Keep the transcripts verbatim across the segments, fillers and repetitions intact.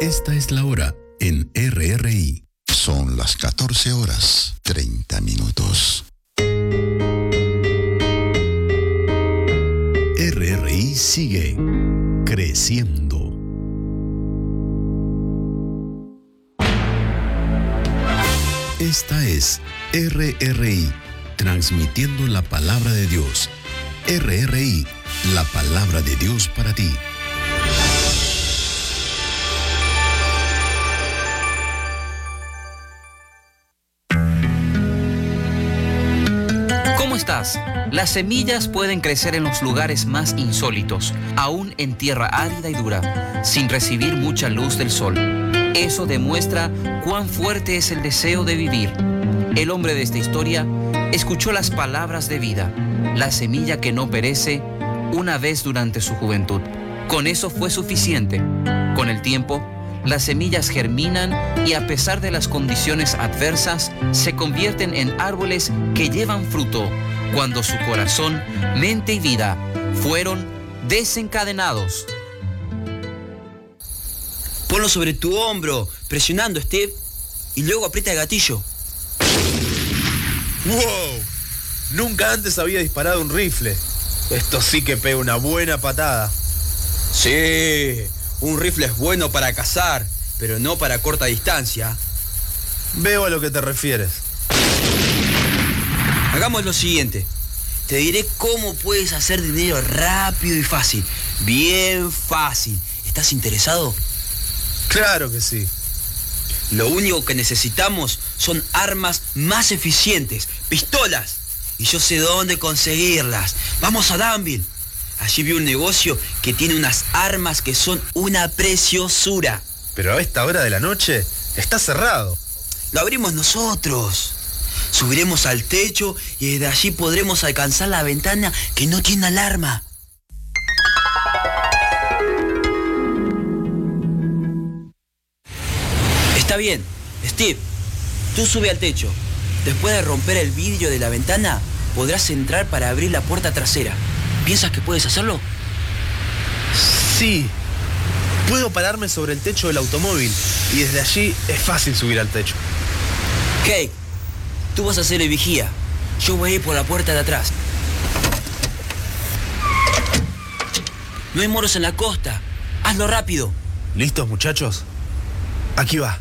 Esta es la hora en R R I. Son las catorce horas, treinta minutos. R R I sigue creciendo. Esta es R R I, transmitiendo la palabra de Dios. R R I, la palabra de Dios para ti. ¿Cómo estás? Las semillas pueden crecer en los lugares más insólitos, aún en tierra árida y dura, sin recibir mucha luz del sol. Eso demuestra cuán fuerte es el deseo de vivir. El hombre de esta historia escuchó las palabras de vida, la semilla que no perece, una vez durante su juventud. Con eso fue suficiente. Con el tiempo, las semillas germinan y a pesar de las condiciones adversas, se convierten en árboles que llevan fruto cuando su corazón, mente y vida fueron desencadenados. Ponlo sobre tu hombro, presionando, Steve, y luego aprieta el gatillo. ¡Wow! Nunca antes había disparado un rifle. Esto sí que pega una buena patada. Sí, un rifle es bueno para cazar, pero no para corta distancia. Veo a lo que te refieres. Hagamos lo siguiente. Te diré cómo puedes hacer dinero rápido y fácil. Bien fácil. ¿Estás interesado? Claro que sí. Lo único que necesitamos son armas más eficientes, pistolas. Y yo sé dónde conseguirlas. Vamos a Danville. Allí vi un negocio que tiene unas armas que son una preciosura. Pero a esta hora de la noche está cerrado. Lo abrimos nosotros. Subiremos al techo y desde allí podremos alcanzar la ventana que no tiene alarma. Está bien, Steve, tú sube al techo. Después de romper el vidrio de la ventana, podrás entrar para abrir la puerta trasera. ¿Piensas que puedes hacerlo? Sí. Puedo pararme sobre el techo del automóvil y desde allí es fácil subir al techo. Kate, tú vas a ser el vigía. Yo voy a ir por la puerta de atrás. No hay moros en la costa. Hazlo rápido. ¿Listos, muchachos? Aquí va.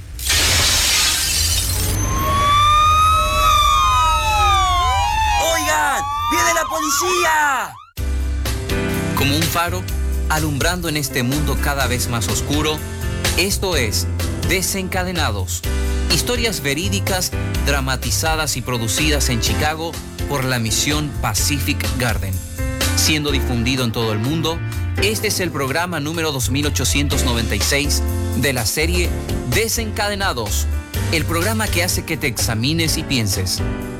¡Oigan! ¡Viene la policía! Como un faro, alumbrando en este mundo cada vez más oscuro, esto es Desencadenados. Historias verídicas, dramatizadas y producidas en Chicago por la misión Pacific Garden. Siendo difundido en todo el mundo, este es el programa número dos mil ochocientos noventa y seis de la serie Desencadenados, el programa que hace que te examines y pienses.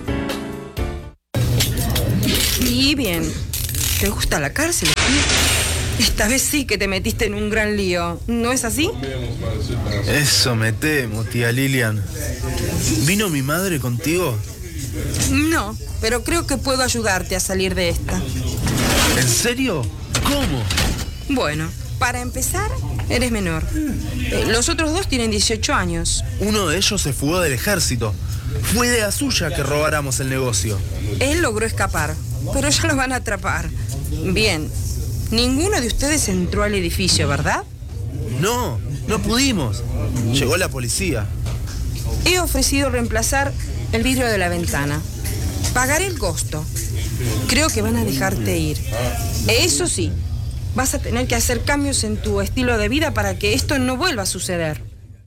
Y bien, ¿te gusta la cárcel? Esta vez sí que te metiste en un gran lío, ¿no es así? Eso me temo, tía Lilian. ¿Vino mi madre contigo? No, pero creo que puedo ayudarte a salir de esta. ¿En serio? ¿Cómo? Bueno, para empezar, eres menor. Eh, los otros dos tienen dieciocho años. Uno de ellos se fugó del ejército. Fue idea suya que robáramos el negocio. Él logró escapar, pero ya lo van a atrapar. Bien, ninguno de ustedes entró al edificio, ¿verdad? No, no pudimos. Llegó la policía. He ofrecido reemplazar el vidrio de la ventana. Pagaré el costo. Creo que van a dejarte ir. Eso sí, vas a tener que hacer cambios en tu estilo de vida para que esto no vuelva a suceder.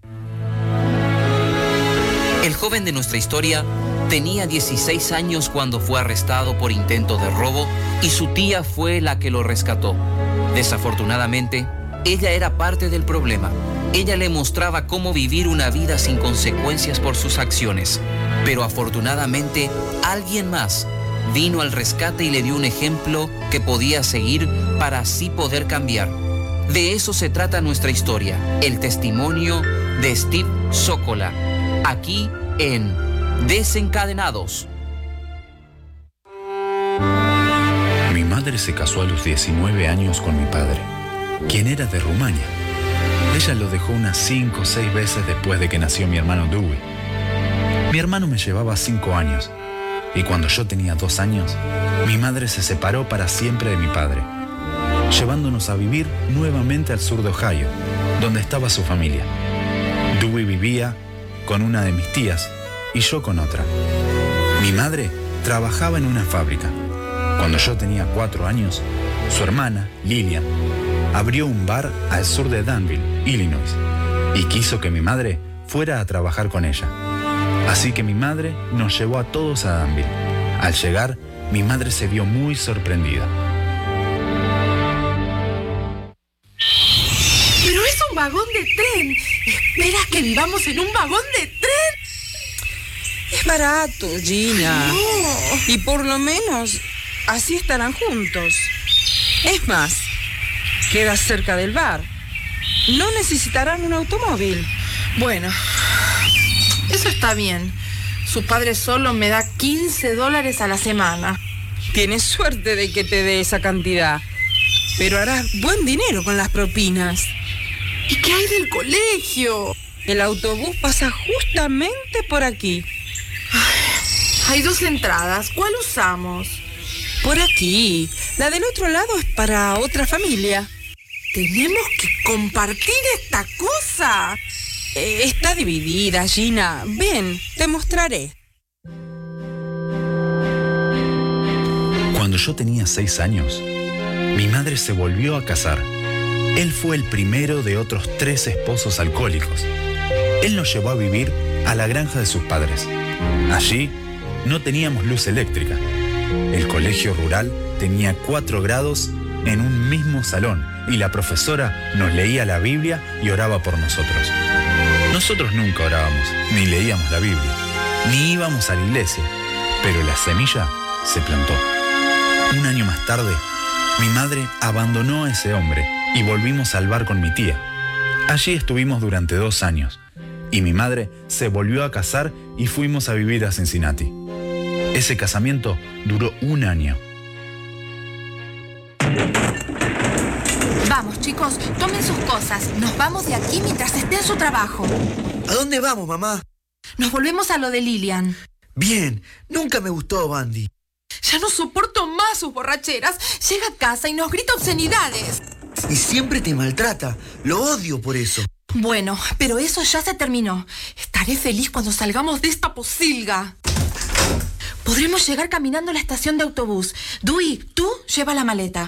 El joven de nuestra historia tenía dieciséis años cuando fue arrestado por intento de robo y su tía fue la que lo rescató. Desafortunadamente, ella era parte del problema. Ella le mostraba cómo vivir una vida sin consecuencias por sus acciones. Pero afortunadamente, alguien más vino al rescate y le dio un ejemplo que podía seguir para así poder cambiar. De eso se trata nuestra historia, el testimonio de Steve Sokolow, aquí en Desencadenados. Mi madre se casó a los diecinueve años con mi padre, quien era de Rumania. Ella lo dejó unas cinco o seis veces después de que nació mi hermano Dewey. Mi hermano me llevaba cinco años, y cuando yo tenía dos años, mi madre se separó para siempre de mi padre, llevándonos a vivir nuevamente al sur de Ohio, donde estaba su familia. Dewey vivía con una de mis tías y yo con otra. Mi madre trabajaba en una fábrica. Cuando yo tenía cuatro años, su hermana, Lillian, abrió un bar al sur de Danville, Illinois, y quiso que mi madre fuera a trabajar con ella. Así que mi madre nos llevó a todos a Danville. Al llegar, mi madre se vio muy sorprendida. ¡Pero es un vagón de tren! ¿Esperas que vivamos en un vagón de tren? Es barato, Gina. No. Y por lo menos así estarán juntos. Es más, queda cerca del bar. No necesitarán un automóvil. Bueno, eso está bien. Su padre solo me da quince dólares a la semana. Tienes suerte de que te dé esa cantidad. Pero harás buen dinero con las propinas. ¿Y qué hay del colegio? El autobús pasa justamente por aquí. Hay dos entradas. ¿Cuál usamos? Por aquí. La del otro lado es para otra familia. ¿Tenemos que compartir esta cosa? Eh, está dividida, Gina. Ven, te mostraré. Cuando yo tenía seis años, mi madre se volvió a casar. Él fue el primero de otros tres esposos alcohólicos. Él nos llevó a vivir a la granja de sus padres. Allí no teníamos luz eléctrica. El colegio rural tenía cuatro grados en un mismo salón y la profesora nos leía la Biblia y oraba por nosotros. Nosotros nunca orábamos, ni leíamos la Biblia, ni íbamos a la iglesia, pero la semilla se plantó. Un año más tarde, mi madre abandonó a ese hombre y volvimos al bar con mi tía. Allí estuvimos durante dos años y mi madre se volvió a casar y fuimos a vivir a Cincinnati. Ese casamiento duró un año. Vamos, chicos, tomen sus cosas. Nos vamos de aquí mientras esté en su trabajo. ¿A dónde vamos, mamá? Nos volvemos a lo de Lillian. Bien, nunca me gustó Bandy. Ya no soporto más sus borracheras. Llega a casa y nos grita obscenidades. Y siempre te maltrata. Lo odio por eso. Bueno, pero eso ya se terminó. Estaré feliz cuando salgamos de esta posilga. Podremos llegar caminando a la estación de autobús. Dewey, tú lleva la maleta.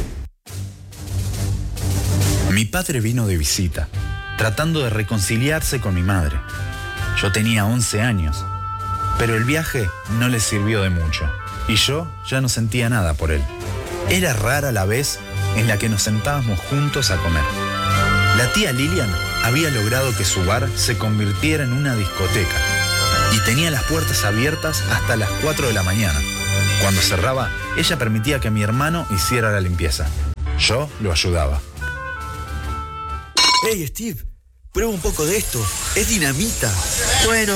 Mi padre vino de visita, tratando de reconciliarse con mi madre. Yo tenía once años, pero el viaje no le sirvió de mucho, y yo ya no sentía nada por él. Era rara la vez en la que nos sentábamos juntos a comer. La tía Lillian había logrado que su bar se convirtiera en una discoteca, y tenía las puertas abiertas hasta las cuatro de la mañana. Cuando cerraba, ella permitía que mi hermano hiciera la limpieza. Yo lo ayudaba. Hey, Steve, prueba un poco de esto. Es dinamita. Bueno.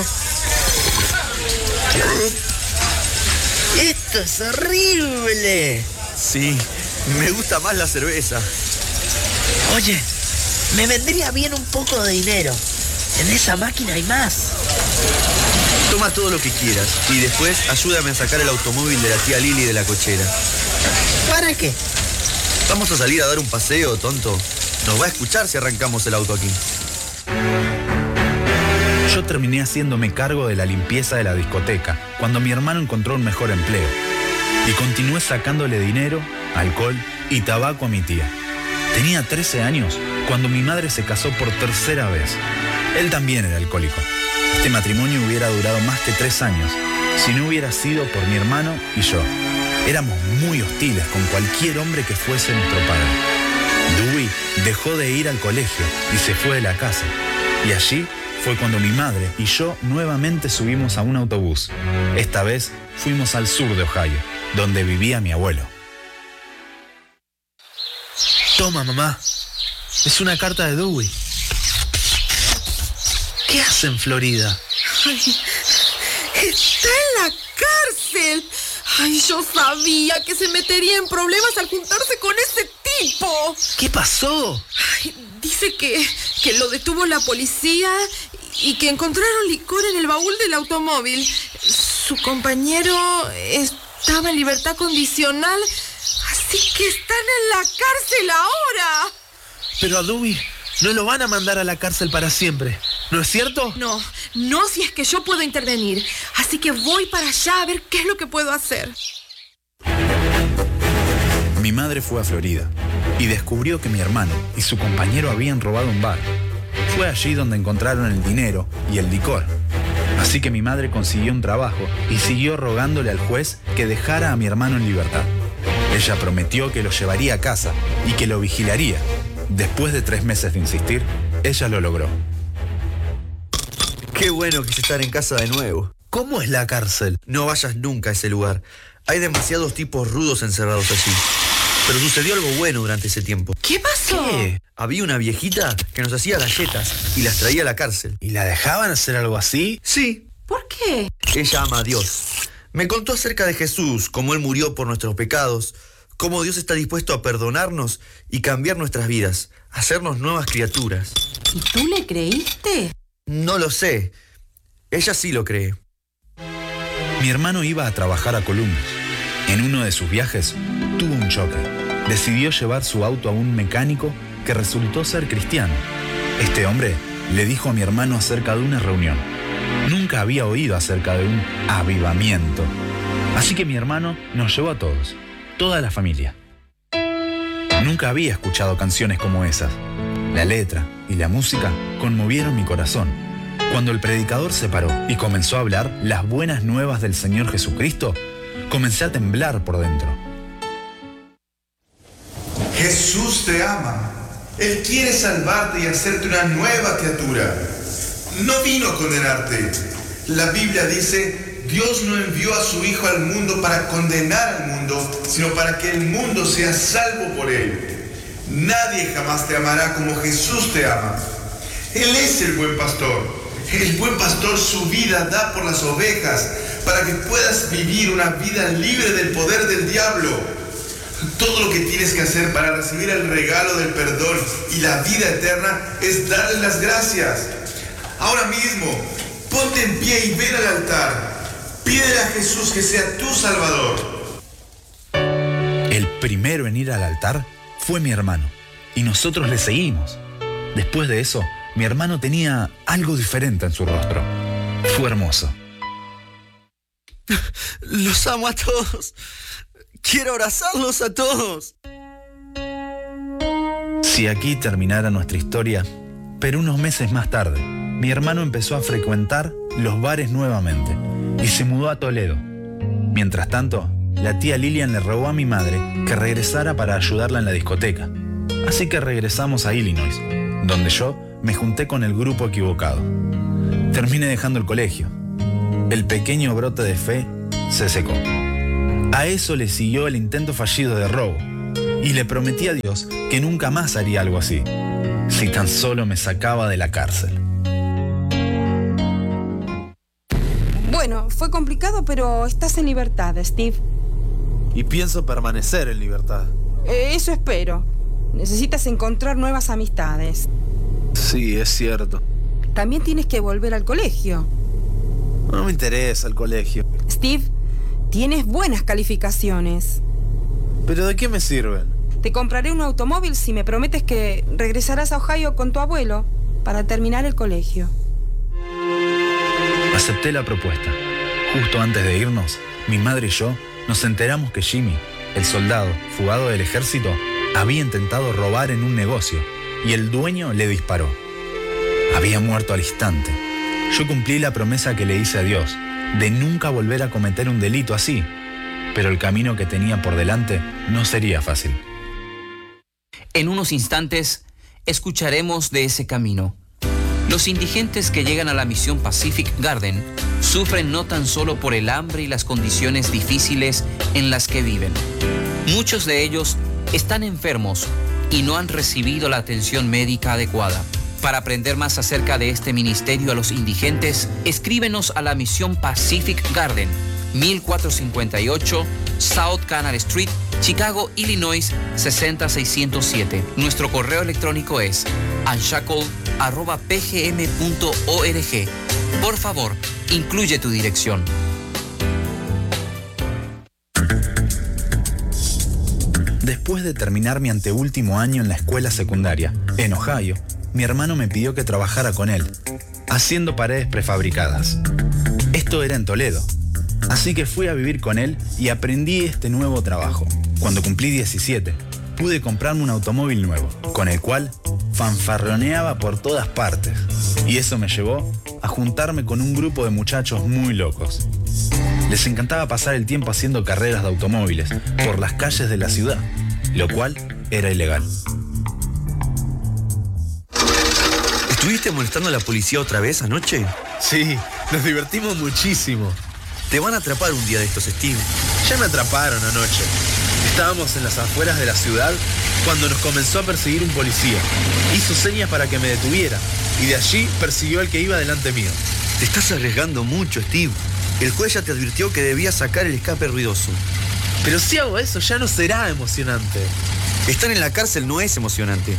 ¡Esto es horrible! Sí, me gusta más la cerveza. Oye, me vendría bien un poco de dinero. En esa máquina hay más. Toma todo lo que quieras y después ayúdame a sacar el automóvil de la tía Lily de la cochera. ¿Para qué? Vamos a salir a dar un paseo, tonto. Nos va a escuchar si arrancamos el auto aquí. Yo terminé haciéndome cargo de la limpieza de la discoteca cuando mi hermano encontró un mejor empleo. Y continué sacándole dinero, alcohol y tabaco a mi tía. Tenía trece años cuando mi madre se casó por tercera vez. Él también era alcohólico. Este matrimonio hubiera durado más que tres años si no hubiera sido por mi hermano y yo. Éramos muy hostiles con cualquier hombre que fuese nuestro padre. Dewey dejó de ir al colegio y se fue de la casa. Y allí fue cuando mi madre y yo nuevamente subimos a un autobús. Esta vez fuimos al sur de Ohio, donde vivía mi abuelo. Toma, mamá. Es una carta de Dewey. ¿Qué hace en Florida? Ay, está en la cárcel. Ay, yo sabía que se metería en problemas al juntarse con ese tipo. ¿Qué pasó? Ay, dice que, que lo detuvo la policía y que encontraron licor en el baúl del automóvil. Su compañero estaba en libertad condicional, así que están en la cárcel ahora. Pero a Dewey no lo van a mandar a la cárcel para siempre, ¿no es cierto? No, no si es que yo puedo intervenir. Así que voy para allá a ver qué es lo que puedo hacer. Mi madre fue a Florida y descubrió que mi hermano y su compañero habían robado un bar. Fue allí donde encontraron el dinero y el licor. Así que mi madre consiguió un trabajo y siguió rogándole al juez que dejara a mi hermano en libertad. Ella prometió que lo llevaría a casa y que lo vigilaría. Después de tres meses de insistir, ella lo logró. Qué bueno que es estar en casa de nuevo. ¿Cómo es la cárcel? No vayas nunca a ese lugar. Hay demasiados tipos rudos encerrados allí. Pero sucedió algo bueno durante ese tiempo. ¿Qué pasó? ¿Qué? Había una viejita que nos hacía galletas y las traía a la cárcel. ¿Y la dejaban hacer algo así? Sí. ¿Por qué? Ella ama a Dios. Me contó acerca de Jesús, cómo Él murió por nuestros pecados, cómo Dios está dispuesto a perdonarnos y cambiar nuestras vidas, hacernos nuevas criaturas. ¿Y tú le creíste? No lo sé. Ella sí lo cree. Mi hermano iba a trabajar a Columbus. En uno de sus viajes tuvo un choque. Decidió llevar su auto a un mecánico que resultó ser cristiano. Este hombre le dijo a mi hermano acerca de una reunión. Nunca había oído acerca de un avivamiento. Así que mi hermano nos llevó a todos, toda la familia. Nunca había escuchado canciones como esas. La letra y la música conmovieron mi corazón. Cuando el predicador se paró y comenzó a hablar las buenas nuevas del Señor Jesucristo, comencé a temblar por dentro. Jesús te ama. Él quiere salvarte y hacerte una nueva criatura. No vino a condenarte. La Biblia dice, Dios no envió a su Hijo al mundo para condenar al mundo, sino para que el mundo sea salvo por él. Nadie jamás te amará como Jesús te ama. Él es el buen pastor. El buen pastor su vida da por las ovejas para que puedas vivir una vida libre del poder del diablo. Todo lo que tienes que hacer para recibir el regalo del perdón y la vida eterna es darle las gracias. Ahora mismo, ponte en pie y ven al altar. Pídele a Jesús que sea tu Salvador. El primero en ir al altar fue mi hermano, y nosotros le seguimos. Después de eso, mi hermano tenía algo diferente en su rostro. Fue hermoso. Los amo a todos. Quiero abrazarlos a todos. Si aquí terminara nuestra historia, pero unos meses más tarde, mi hermano empezó a frecuentar los bares nuevamente y se mudó a Toledo. Mientras tanto, la tía Lilian le rogó a mi madre que regresara para ayudarla en la discoteca. Así que regresamos a Illinois, donde yo me junté con el grupo equivocado. Terminé dejando el colegio. El pequeño brote de fe se secó. A eso le siguió el intento fallido de robo, y le prometí a Dios que nunca más haría algo así, si tan solo me sacaba de la cárcel. Bueno, fue complicado, pero estás en libertad, Steve. Y pienso permanecer en libertad. Eh, eso espero. Necesitas encontrar nuevas amistades. Sí, es cierto. También tienes que volver al colegio. No me interesa el colegio. Steve, tienes buenas calificaciones. ¿Pero de qué me sirven? Te compraré un automóvil si me prometes que regresarás a Ohio con tu abuelo para terminar el colegio. Acepté la propuesta. Justo antes de irnos, mi madre y yo nos enteramos que Jimmy, el soldado fugado del ejército, había intentado robar en un negocio y el dueño le disparó. Había muerto al instante. Yo cumplí la promesa que le hice a Dios de nunca volver a cometer un delito así, pero el camino que tenía por delante no sería fácil. En unos instantes escucharemos de ese camino. Los indigentes que llegan a la misión Pacific Garden sufren no tan solo por el hambre y las condiciones difíciles en las que viven. Muchos de ellos están enfermos y no han recibido la atención médica adecuada. Para aprender más acerca de este ministerio a los indigentes, escríbenos a la misión Pacific Garden, mil cuatrocientos cincuenta y ocho South Canal Street, Chicago, Illinois, sesenta mil seiscientos siete. Nuestro correo electrónico es unshackle arroba p g m punto org. Por favor, incluye tu dirección. Después de terminar mi anteúltimo año en la escuela secundaria, en Ohio, mi hermano me pidió que trabajara con él, haciendo paredes prefabricadas. Esto era en Toledo, así que fui a vivir con él y aprendí este nuevo trabajo. Cuando cumplí diecisiete, pude comprarme un automóvil nuevo, con el cual fanfarroneaba por todas partes. Y eso me llevó a juntarme con un grupo de muchachos muy locos. Les encantaba pasar el tiempo haciendo carreras de automóviles por las calles de la ciudad, lo cual era ilegal. ¿Estuviste molestando a la policía otra vez anoche? Sí, nos divertimos muchísimo. Te van a atrapar un día de estos, Steve. Ya me atraparon anoche. Estábamos en las afueras de la ciudad cuando nos comenzó a perseguir un policía. Hizo señas para que me detuviera y de allí persiguió al que iba delante mío. Te estás arriesgando mucho, Steve. El juez ya te advirtió que debías sacar el escape ruidoso. Pero si hago eso ya no será emocionante. Estar en la cárcel no es emocionante.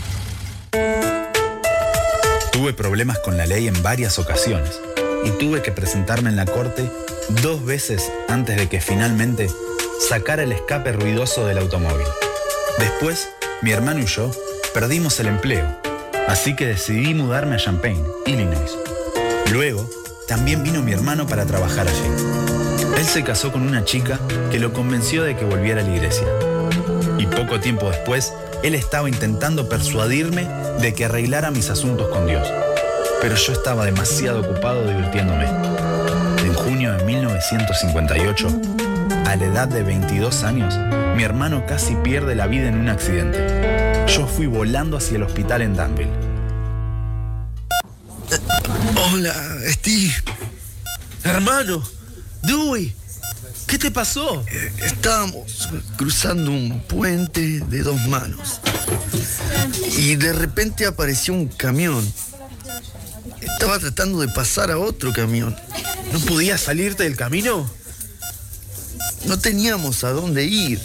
Tuve problemas con la ley en varias ocasiones y tuve que presentarme en la corte dos veces antes de que finalmente sacara el escape ruidoso del automóvil. Después, mi hermano y yo perdimos el empleo, así que decidí mudarme a Champaign, Illinois. Luego, también vino mi hermano para trabajar allí. Él se casó con una chica que lo convenció de que volviera a la iglesia. Y poco tiempo después, él estaba intentando persuadirme de que arreglara mis asuntos con Dios. Pero yo estaba demasiado ocupado divirtiéndome. En junio de mil novecientos cincuenta y ocho, a la edad de veintidós años, mi hermano casi pierde la vida en un accidente. Yo fui volando hacia el hospital en Danville. Hola, Steve. Hermano, Dewey, ¿qué te pasó? Eh, estábamos cruzando un puente de dos manos y de repente apareció un camión. Estaba tratando de pasar a otro camión. ¿No podías salirte del camino? No teníamos a dónde ir.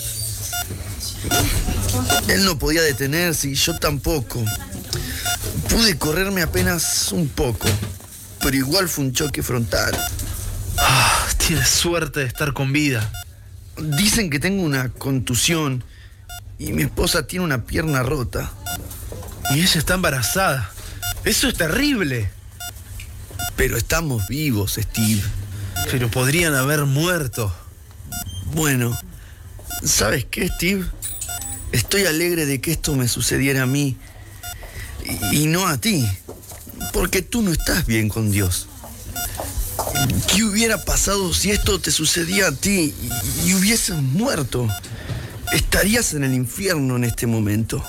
Él no podía detenerse y yo tampoco. Pude correrme apenas un poco, pero igual fue un choque frontal. Ah, tienes suerte de estar con vida. Dicen que tengo una contusión y mi esposa tiene una pierna rota. Y ella está embarazada. Eso es terrible. Pero estamos vivos, Steve. Pero podrían haber muerto. Bueno, ¿sabes qué, Steve? Estoy alegre de que esto me sucediera a mí y no a ti, porque tú no estás bien con Dios. ¿Qué hubiera pasado si esto te sucedía a ti y, y hubieses muerto? Estarías en el infierno en este momento.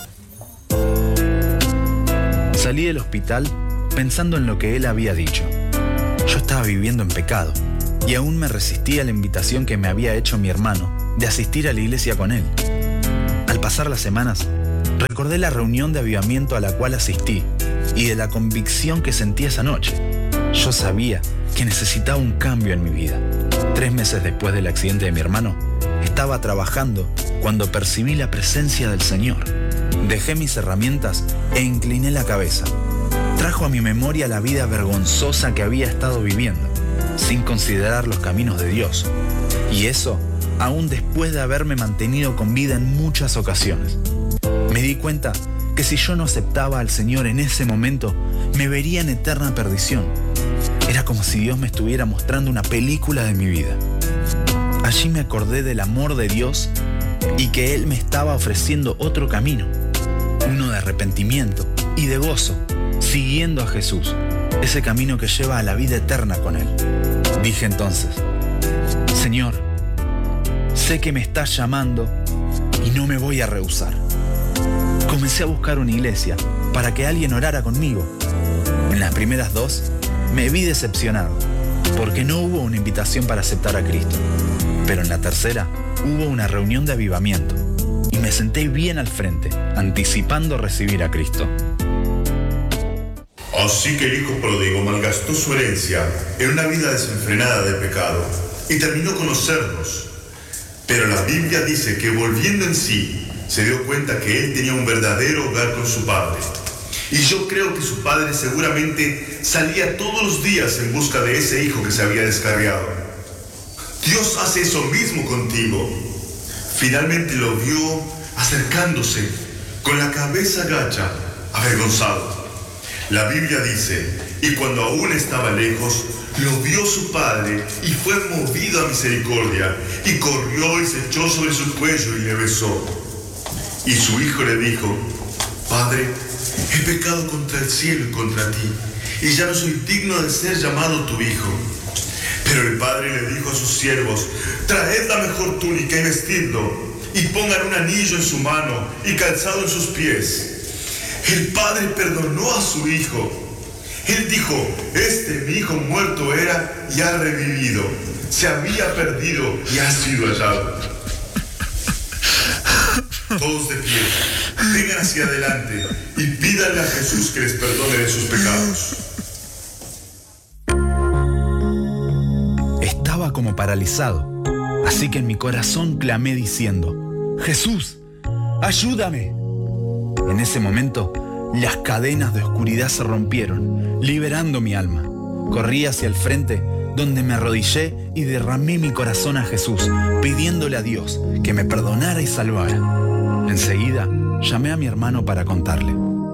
Salí del hospital pensando en lo que él había dicho. Yo estaba viviendo en pecado y aún me resistía a la invitación que me había hecho mi hermano de asistir a la iglesia con él. Al pasar las semanas, recordé la reunión de avivamiento a la cual asistí y de la convicción que sentí esa noche. Yo sabía que necesitaba un cambio en mi vida. Tres meses después del accidente de mi hermano, estaba trabajando cuando percibí la presencia del Señor. Dejé mis herramientas e incliné la cabeza. Trajo a mi memoria la vida vergonzosa que había estado viviendo, sin considerar los caminos de Dios. Y eso, aún después de haberme mantenido con vida en muchas ocasiones. Me di cuenta que si yo no aceptaba al Señor en ese momento, me vería en eterna perdición. Era como si Dios me estuviera mostrando una película de mi vida. Allí me acordé del amor de Dios y que Él me estaba ofreciendo otro camino, uno de arrepentimiento y de gozo, siguiendo a Jesús, ese camino que lleva a la vida eterna con Él. Dije entonces: Señor, sé que me estás llamando y no me voy a rehusar. Comencé a buscar una iglesia para que alguien orara conmigo. En las primeras dos me vi decepcionado, porque no hubo una invitación para aceptar a Cristo. Pero en la tercera hubo una reunión de avivamiento y me senté bien al frente, anticipando recibir a Cristo. Así que el hijo pródigo malgastó su herencia en una vida desenfrenada de pecado y terminó con conocernos. Pero la Biblia dice que volviendo en sí, se dio cuenta que él tenía un verdadero hogar con su padre Y yo creo que su padre seguramente salía todos los días en busca de ese hijo que se había descarriado. Dios hace eso mismo contigo. Finalmente lo vio acercándose, con la cabeza gacha, avergonzado. La Biblia dice, y cuando aún estaba lejos, lo vio su padre y fue movido a misericordia, y corrió y se echó sobre su cuello y le besó. Y su hijo le dijo, Padre, he pecado contra el cielo y contra ti, y ya no soy digno de ser llamado tu hijo. Pero el padre le dijo a sus siervos, traed la mejor túnica y vestidlo, y pongan un anillo en su mano y calzado en sus pies. El padre perdonó a su hijo. Él dijo, este mi hijo muerto era y ha revivido. Se había perdido y ha sido hallado. Todos de pie, vengan hacia adelante y pídanle a Jesús que les perdone de sus pecados. Estaba como paralizado, así que en mi corazón clamé diciendo, Jesús, ayúdame. En ese momento, las cadenas de oscuridad se rompieron, liberando mi alma. Corrí hacia el frente, donde me arrodillé y derramé mi corazón a Jesús, pidiéndole a Dios que me perdonara y salvara. Enseguida, llamé a mi hermano para contarle.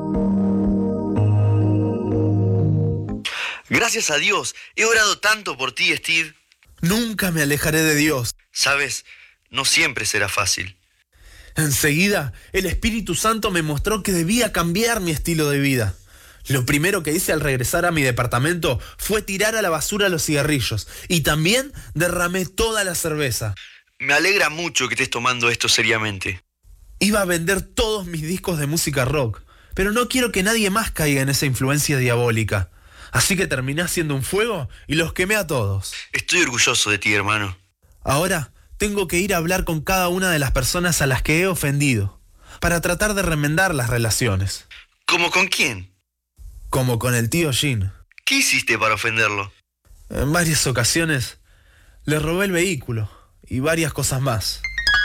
Gracias a Dios, he orado tanto por ti, Steve. Nunca me alejaré de Dios. Sabes, no siempre será fácil. Enseguida, el Espíritu Santo me mostró que debía cambiar mi estilo de vida. Lo primero que hice al regresar a mi departamento fue tirar a la basura los cigarrillos y también derramé toda la cerveza. Me alegra mucho que estés tomando esto seriamente. Iba a vender todos mis discos de música rock, pero no quiero que nadie más caiga en esa influencia diabólica. Así que terminé haciendo un fuego y los quemé a todos. Estoy orgulloso de ti, hermano. Ahora tengo que ir a hablar con cada una de las personas a las que he ofendido, para tratar de remendar las relaciones. ¿Cómo con quién? Como con el tío Jin. ¿Qué hiciste para ofenderlo? En varias ocasiones le robé el vehículo y varias cosas más.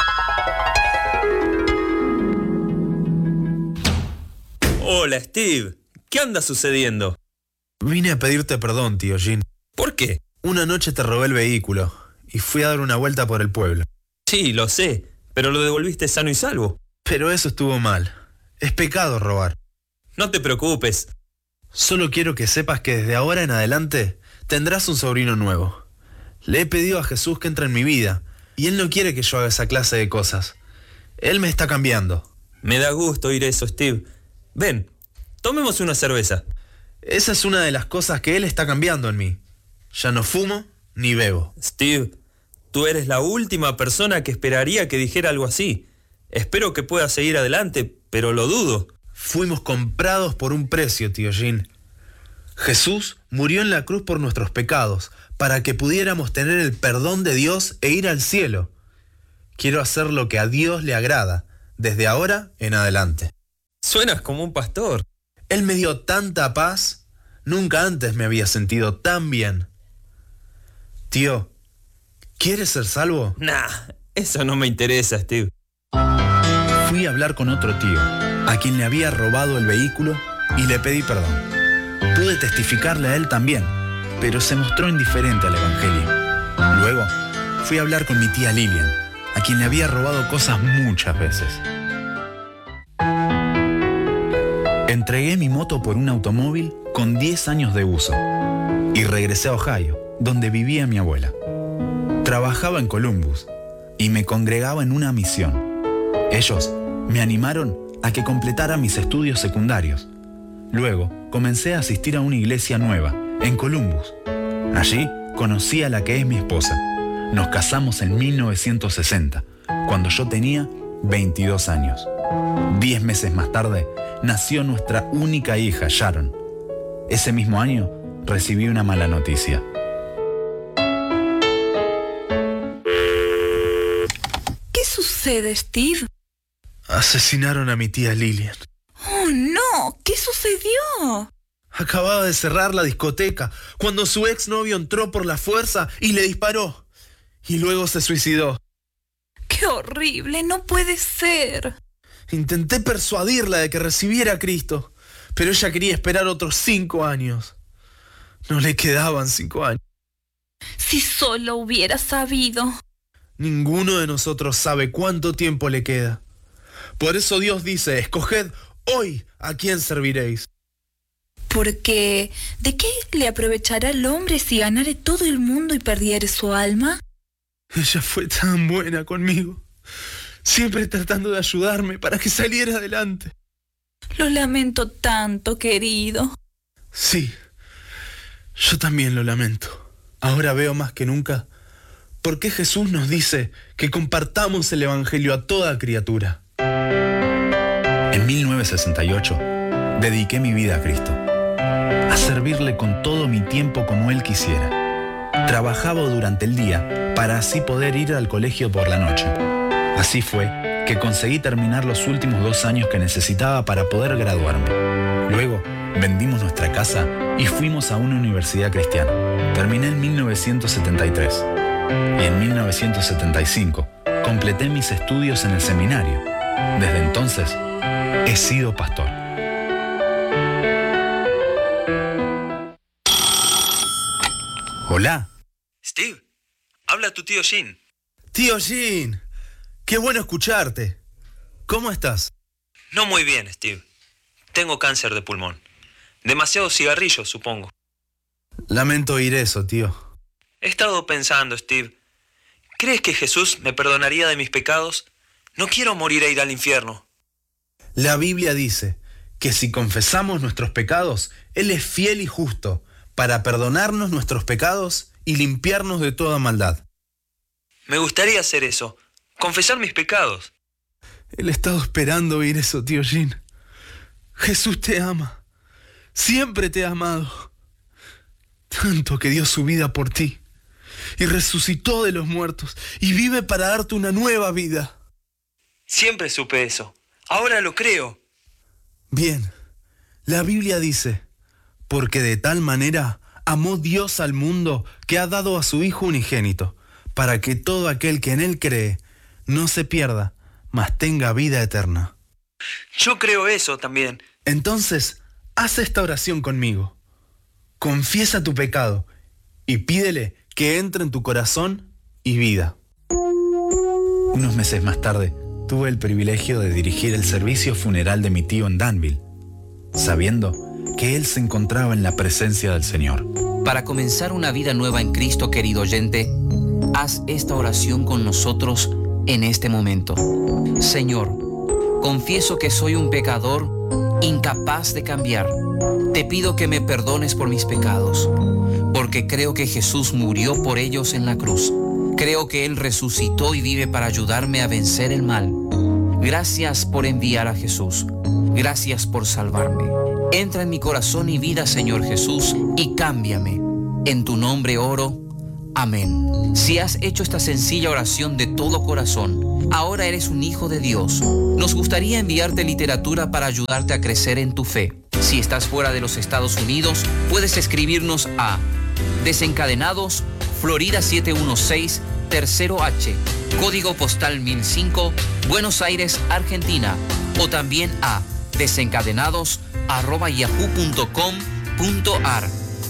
Hola, Steve. ¿Qué anda sucediendo? Vine a pedirte perdón, tío Jin. ¿Por qué? Una noche te robé el vehículo y fui a dar una vuelta por el pueblo. Sí, lo sé, pero lo devolviste sano y salvo. Pero eso estuvo mal. Es pecado robar. No te preocupes. Solo quiero que sepas que desde ahora en adelante tendrás un sobrino nuevo. Le he pedido a Jesús que entre en mi vida y Él no quiere que yo haga esa clase de cosas. Él me está cambiando. Me da gusto oír eso, Steve. Ven, tomemos una cerveza. Esa es una de las cosas que Él está cambiando en mí. Ya no fumo ni bebo. Steve, tú eres la última persona que esperaría que dijera algo así. Espero que puedas seguir adelante, pero lo dudo. Fuimos comprados por un precio, tío Jin. Jesús murió en la cruz por nuestros pecados, para que pudiéramos tener el perdón de Dios e ir al cielo. Quiero hacer lo que a Dios le agrada, desde ahora en adelante. Suenas como un pastor. Él me dio tanta paz. Nunca antes me había sentido tan bien. Tío, ¿quieres ser salvo? Nah, eso no me interesa, Steve. Fui a hablar con otro tío, a quien le había robado el vehículo, y le pedí perdón. Pude testificarle a él también, pero se mostró indiferente al evangelio. Luego, fui a hablar con mi tía Lilian, a quien le había robado cosas muchas veces. Entregué mi moto por un automóvil con diez años de uso y regresé a Ohio, donde vivía mi abuela. Trabajaba en Columbus y me congregaba en una misión. Ellos me animaron a que completara mis estudios secundarios. Luego comencé a asistir a una iglesia nueva, en Columbus. Allí conocí a la que es mi esposa. Nos casamos en mil novecientos sesenta, cuando yo tenía veintidós años. Diez meses más tarde, nació nuestra única hija, Sharon. Ese mismo año, recibí una mala noticia. ¿Qué sucede, Steve? Asesinaron a mi tía Lilian. ¡Oh, no! ¿Qué sucedió? Acababa de cerrar la discoteca cuando su exnovio entró por la fuerza y le disparó. Y luego se suicidó. ¡Qué horrible! ¡No puede ser! Intenté persuadirla de que recibiera a Cristo, pero ella quería esperar otros cinco años. No le quedaban cinco años. Si solo hubiera sabido. Ninguno de nosotros sabe cuánto tiempo le queda. Por eso Dios dice, escoged hoy a quién serviréis. Porque, ¿de qué le aprovechará el hombre si ganare todo el mundo y perdiere su alma? Ella fue tan buena conmigo, siempre tratando de ayudarme para que saliera adelante. Lo lamento tanto, querido. Sí, yo también lo lamento. Ahora veo más que nunca por qué Jesús nos dice que compartamos el Evangelio a toda criatura. En mil novecientos sesenta y ocho, dediqué mi vida a Cristo, a servirle con todo mi tiempo como Él quisiera. Trabajaba durante el día para así poder ir al colegio por la noche. Así fue que conseguí terminar los últimos dos años que necesitaba para poder graduarme. Luego, vendimos nuestra casa y fuimos a una universidad cristiana. Terminé en mil novecientos setenta y tres y en mil novecientos setenta y cinco completé mis estudios en el seminario. Desde entonces, he sido pastor. Hola. Steve, habla tu tío Jean. Tío Jean, qué bueno escucharte. ¿Cómo estás? No muy bien, Steve. Tengo cáncer de pulmón. Demasiados cigarrillos, supongo. Lamento oír eso, tío. He estado pensando, Steve. ¿Crees que Jesús me perdonaría de mis pecados? No quiero morir e ir al infierno. La Biblia dice que si confesamos nuestros pecados, Él es fiel y justo para perdonarnos nuestros pecados y limpiarnos de toda maldad. Me gustaría hacer eso, confesar mis pecados. Él ha estado esperando oír eso, tío Jean. Jesús te ama. Siempre te ha amado. Tanto que dio su vida por ti y resucitó de los muertos y vive para darte una nueva vida. Siempre supe eso. Ahora lo creo. Bien, la Biblia dice, porque de tal manera amó Dios al mundo que ha dado a su Hijo unigénito, para que todo aquel que en Él cree no se pierda, mas tenga vida eterna. Yo creo eso también. Entonces, haz esta oración conmigo. Confiesa tu pecado y pídele que entre en tu corazón y vida. Unos meses más tarde, tuve el privilegio de dirigir el servicio funeral de mi tío en Danville, sabiendo que él se encontraba en la presencia del Señor. Para comenzar una vida nueva en Cristo, querido oyente, haz esta oración con nosotros en este momento. Señor, confieso que soy un pecador incapaz de cambiar. Te pido que me perdones por mis pecados, porque creo que Jesús murió por ellos en la cruz. Creo que Él resucitó y vive para ayudarme a vencer el mal. Gracias por enviar a Jesús. Gracias por salvarme. Entra en mi corazón y vida, Señor Jesús, y cámbiame. En tu nombre oro. Amén. Si has hecho esta sencilla oración de todo corazón, ahora eres un hijo de Dios. Nos gustaría enviarte literatura para ayudarte a crecer en tu fe. Si estás fuera de los Estados Unidos, puedes escribirnos a Desencadenados, Florida siete uno seis, Tercero H, Código Postal mil cinco, Buenos Aires, Argentina, o también a desencadenados arroba yahoo punto com punto ar.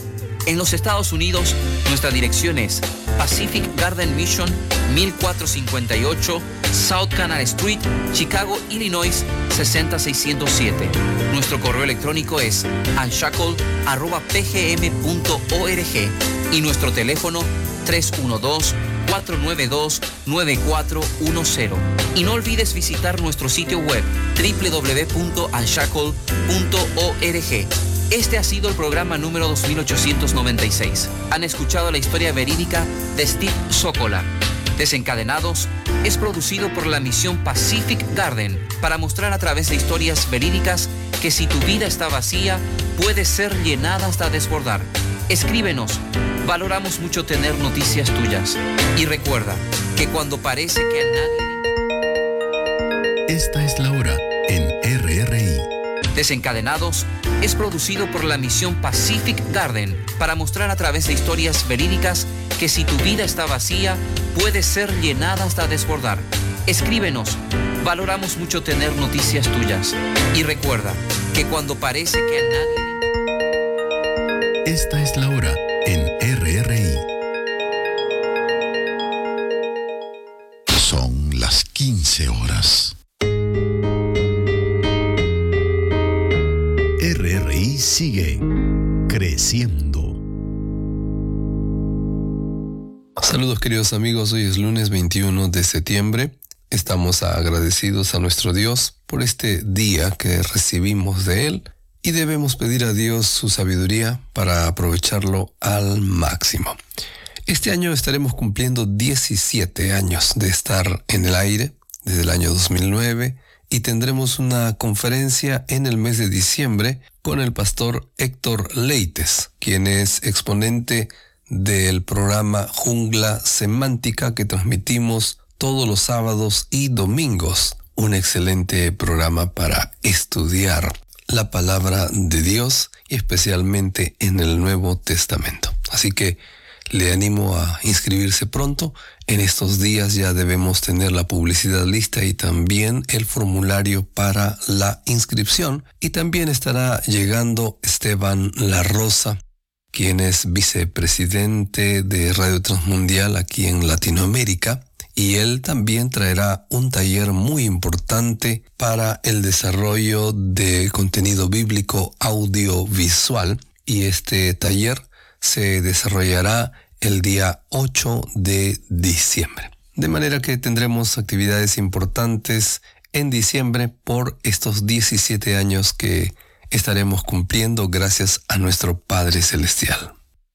En los Estados Unidos, nuestra dirección es Pacific Garden Mission mil cuatrocientos cincuenta y ocho, South Canal Street, Chicago, Illinois seis cero seiscientos siete. Nuestro correo electrónico es unshackle arroba p g m punto org y nuestro teléfono tres uno dos, cuatro nueve dos, nueve cuatro uno cero. Y no olvides visitar nuestro sitio web doble u doble u doble u punto unshackle punto org. Este ha sido el programa número dos mil ochocientos noventa y seis. Han escuchado la historia verídica de Steve Sokolow. Desencadenados es producido por la misión Pacific Garden para mostrar a través de historias verídicas que si tu vida está vacía, puede ser llenada hasta desbordar. Escríbenos. Valoramos mucho tener noticias tuyas. Y recuerda que cuando parece que a nadie... Esta es la hora en R R I. Desencadenados es producido por la misión Pacific Garden para mostrar a través de historias verídicas que si tu vida está vacía, puede ser llenada hasta desbordar. Escríbenos. Valoramos mucho tener noticias tuyas. Y recuerda que cuando parece que a nadie... Esta es la hora en R R I. Son las quince horas. R R I sigue creciendo. Saludos queridos amigos, hoy es lunes veintiuno de septiembre. Estamos agradecidos a nuestro Dios por este día que recibimos de Él y debemos pedir a Dios su sabiduría para aprovecharlo al máximo. Este año estaremos cumpliendo diecisiete años de estar en el aire, desde el año dos mil nueve, y tendremos una conferencia en el mes de diciembre con el pastor Héctor Leites, quien es exponente del programa Jungla Semántica que transmitimos todos los sábados y domingos. Un excelente programa para estudiar la palabra de Dios y especialmente en el Nuevo Testamento. Así que le animo a inscribirse pronto. En estos días ya debemos tener la publicidad lista y también el formulario para la inscripción. Y también estará llegando Esteban La Rosa, quien es vicepresidente de Radio Transmundial aquí en Latinoamérica. Y él también traerá un taller muy importante para el desarrollo de contenido bíblico audiovisual. Y este taller se desarrollará el día ocho de diciembre. De manera que tendremos actividades importantes en diciembre por estos diecisiete años que estaremos cumpliendo gracias a nuestro Padre Celestial.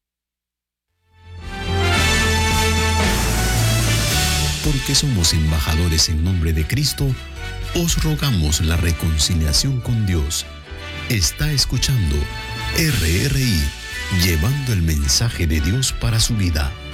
Porque somos embajadores en nombre de Cristo, os rogamos la reconciliación con Dios. Está escuchando R R I, llevando el mensaje de Dios para su vida.